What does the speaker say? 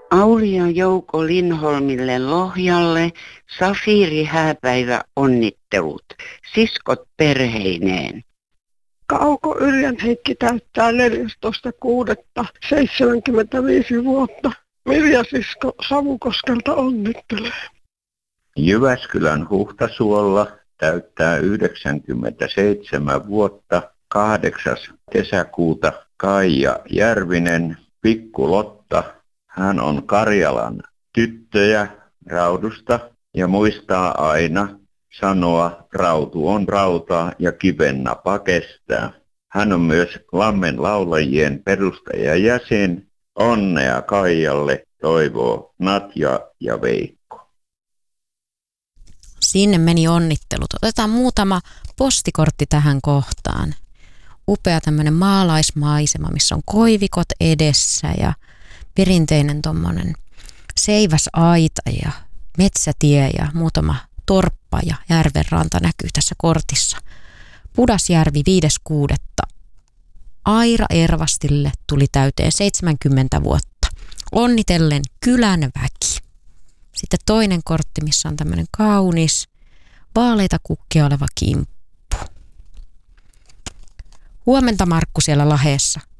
Auli ja Jouko Lindholmille Lohjalle Safiiri hääpäivä onnittelut. Siskot perheineen. Kauko Yrjän Heikki täyttää 14.6.75 vuotta. Mirja sisko Savukoskelta onnittelee. Jyväskylän Huhtasuolla täyttää 97 vuotta 8. kesäkuuta Kaija Järvinen, pikku Lotta. Hän on Karjalan tyttöjä Raudusta ja muistaa aina sanoa, rautu on rautaa ja kiven napa kestää. Hän on myös Lammen laulajien perustajajäsen. Onnea Kaijalle toivoo Natja ja Veikko. Sinne meni onnittelut. Otetaan muutama postikortti tähän kohtaan. Upea tämmöinen maalaismaisema, missä on koivikot edessä ja perinteinen tommonen seiväsaita ja metsätie ja muutama torppa ja järvenranta näkyy tässä kortissa. Pudasjärvi 5.6. Aira Ervastille tuli täyteen 70 vuotta. Onnitellen kylän väki. Sitten toinen kortti, missä on tämmöinen kaunis vaaleita kukkia oleva kimppu. Huomenta Markku siellä Laheessa.